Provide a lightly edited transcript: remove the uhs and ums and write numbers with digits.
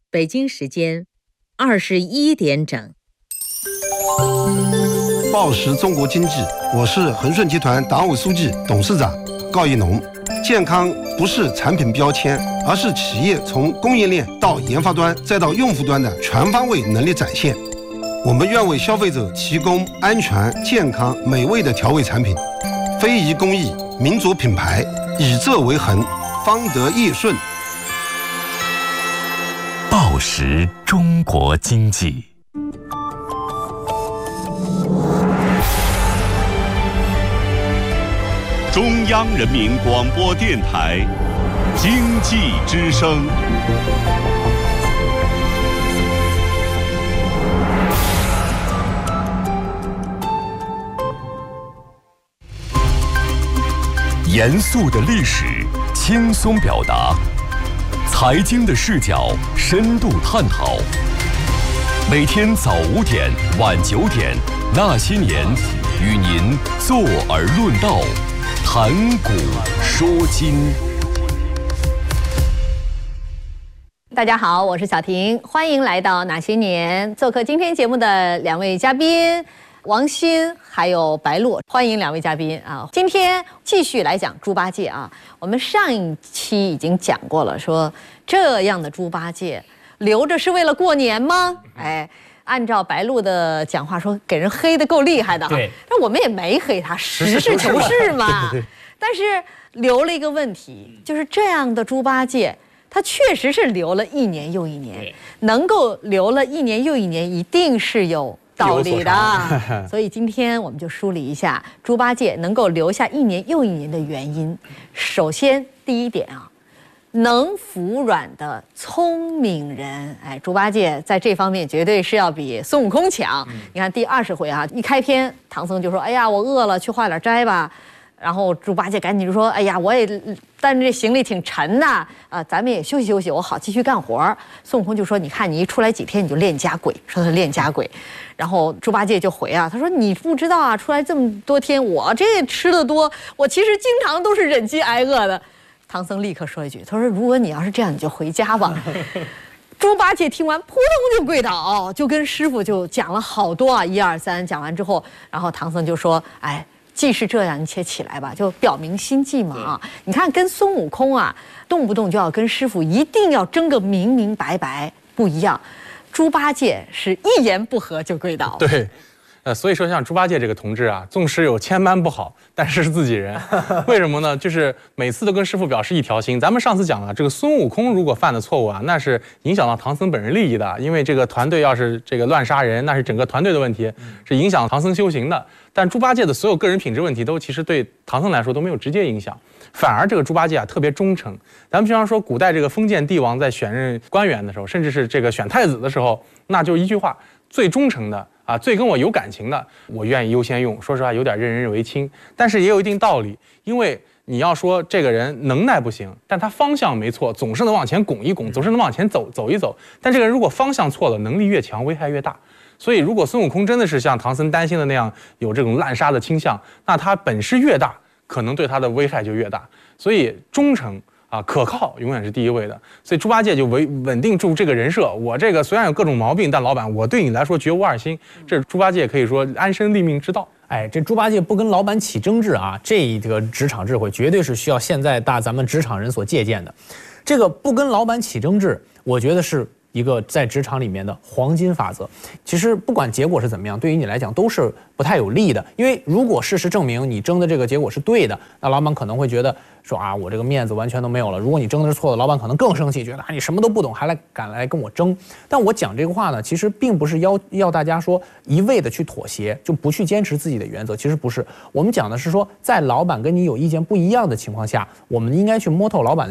北京时间21点整。 报时中国经济，我是恒顺集团党委书记、董事长高一农。健康不是产品标签，而是企业从供应链到研发端再到用户端的全方位能力展现。我们愿为消费者提供安全、健康、美味的调味产品，非遗工艺、民族品牌，以这为衡，方得益顺。 报时中国经济，中央人民广播电台经济之声。严肃的历史，轻松表达；财经的视角，深度探讨。每天早5点、晚9点，那些年，与您坐而论道，谈古说今。 大家好，我是小婷，欢迎来到那些年。做客今天节目的2位嘉宾。王鑫还有白露，欢迎2位嘉宾啊！今天继续来讲猪八戒啊。我们上一期已经讲过了，说这样的猪八戒留着是为了过年吗？哎，按照白露的讲话说，给人黑得够厉害的。对，但我们也没黑他，实事求是嘛。但是留了一个问题，就是这样的猪八戒，他确实是留了1年又1年，能够留了1年又1年，一定是有道理的。所以今天我们就梳理一下猪八戒能够留下1年又1年的原因。首先第一点啊，能服软的聪明人，哎，猪八戒在这方面绝对是要比孙悟空强。你看第20回啊，一开篇唐僧就说：“哎呀，我饿了，去化点斋吧。”然后猪八戒赶紧就说：“哎呀，我也但是这行李挺沉的啊，咱们也休息休息，我好继续干活。”孙悟空就说：“你看你一出来几天你就练家鬼，说他练家鬼。”然后猪八戒就回啊，他说：“你不知道啊，出来这么多天，我这吃的多，我其实经常都是忍饥挨饿的。”唐僧立刻说一句：“他说如果你要是这样，你就回家吧。”猪八戒听完扑通就跪倒，就跟师傅就讲了好多啊，1、2、3，讲完之后，然后唐僧就说：“哎。”既是这样，你且起来吧，就表明心迹嘛啊！你看，跟孙悟空啊，动不动就要跟师傅一定要争个明明白白，不一样。猪八戒是一言不合就跪倒。 对，所以说像猪八戒这个同志啊，纵使有千般不好，但是自己人。为什么呢？就是每次都跟师傅表示一条心。咱们上次讲了，这个孙悟空如果犯的错误啊，那是影响到唐僧本人利益的，因为这个团队要是这个乱杀人，那是整个团队的问题，是影响唐僧修行的。但猪八戒的所有个人品质问题都其实对唐僧来说都没有直接影响，反而这个猪八戒啊特别忠诚。咱们平常说古代这个封建帝王在选任官员的时候，甚至是这个选太子的时候，那就一句话：最忠诚的啊，最跟我有感情的，我愿意优先用。说实话，有点任人唯亲，但是也有一定道理，因为你要说这个人能耐不行，但他方向没错，总是能往前拱一拱，总是能往前走一走。但这个人如果方向错了，能力越强，危害越大。所以，如果孙悟空真的是像唐僧担心的那样有这种滥杀的倾向，那他本事越大，可能对他的危害就越大。所以，忠诚啊、可靠永远是第一位的。所以，猪八戒就稳定住这个人设。我这个虽然有各种毛病，但老板，我对你来说绝无二心。这是猪八戒可以说安身立命之道。 哎，这猪八戒不跟老板起争执啊，这个职场智慧绝对是需要现在咱们职场人所借鉴的。这个不跟老板起争执，我觉得是一个在职场里面的黄金法则。其实不管结果是怎么样，对于你来讲都是不太有利的。因为如果事实证明你争的这个结果是对的，那老板可能会觉得说啊，我这个面子完全都没有了。如果你争的是错的，老板可能更生气，觉得啊你什么都不懂，还敢来跟我争。但我讲这个话呢，其实并不是要大家说一味的去妥协，就不去坚持自己的原则。其实不是，我们讲的是说，在老板跟你有意见不一样的情况下，我们应该去摸透老板